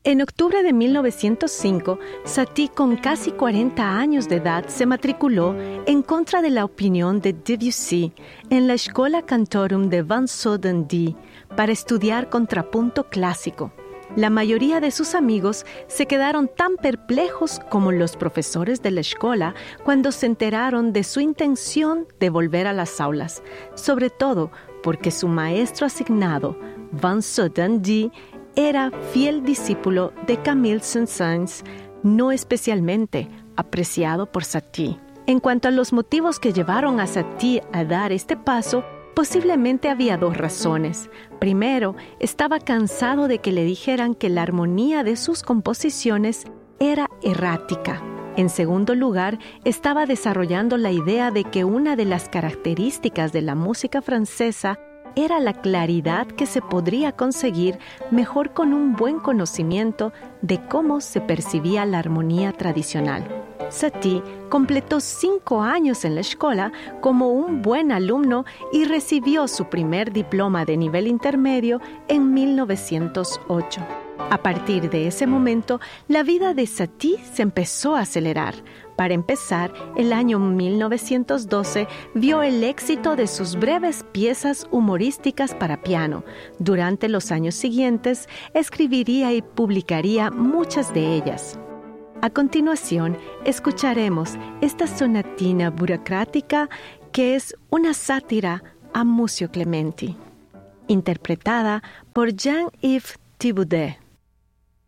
En octubre de 1905, Satie, con casi 40 años de edad, se matriculó en contra de la opinión de Debussy en la Schola Cantorum de Vansoden-Die para estudiar contrapunto clásico. La mayoría de sus amigos se quedaron tan perplejos como los profesores de la escuela cuando se enteraron de su intención de volver a las aulas, sobre todo porque su maestro asignado, Vansoden-Die, era fiel discípulo de Camille Saint-Saëns, no especialmente apreciado por Satie. En cuanto a los motivos que llevaron a Satie a dar este paso, posiblemente había dos razones. Primero, estaba cansado de que le dijeran que la armonía de sus composiciones era errática. En segundo lugar, estaba desarrollando la idea de que una de las características de la música francesa era la claridad que se podría conseguir mejor con un buen conocimiento de cómo se percibía la armonía tradicional. Satie completó 5 años en la escuela como un buen alumno y recibió su primer diploma de nivel intermedio en 1908. A partir de ese momento, la vida de Satie se empezó a acelerar. Para empezar, el año 1912 vio el éxito de sus breves piezas humorísticas para piano. Durante los años siguientes, escribiría y publicaría muchas de ellas. A continuación, escucharemos esta sonatina burocrática que es una sátira a Muzio Clementi, interpretada por Jean-Yves Thibaudet.